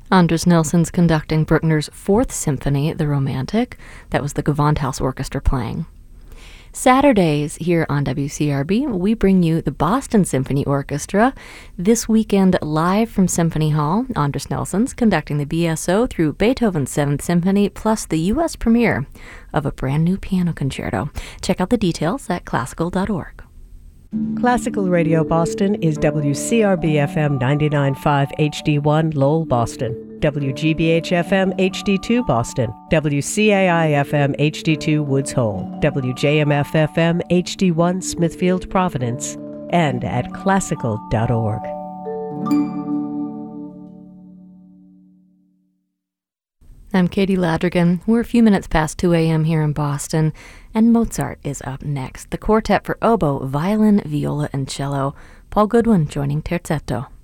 Anders Nilsson's conducting Bruckner's Fourth Symphony, The Romantic. That was the Gewandhaus Orchestra playing. Saturdays here on WCRB, we bring you the Boston Symphony Orchestra. This weekend, live from Symphony Hall, Anders Nilsson's conducting the BSO through Beethoven's Seventh Symphony, plus the U.S. premiere of a brand new piano concerto. Check out the details at classical.org. Classical Radio Boston is WCRB-FM 99.5 HD1 Lowell, Boston, WGBH-FM HD2 Boston, WCAI-FM HD2 Woods Hole, WJMF-FM HD1 Smithfield, Providence, and at classical.org. I'm Katie Ladrigan. We're a few minutes past 2 a.m. here in Boston, and Mozart is up next. The quartet for oboe, violin, viola, and cello. Paul Goodwin joining Terzetto.